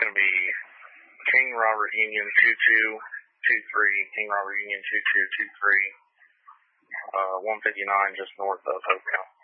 going to be King Robert Union 2223, King Robert Union 2223, 159 just north of Hope County.